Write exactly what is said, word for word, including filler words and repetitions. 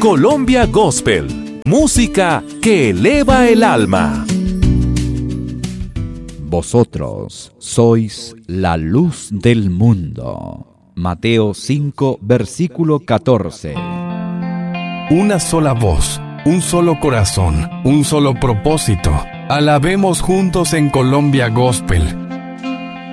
Colombia Gospel, música que eleva el alma. Vosotros sois la luz del mundo. Mateo cinco, versículo catorce. Una sola voz, un solo corazón, un solo propósito. Alabemos juntos en Colombia Gospel.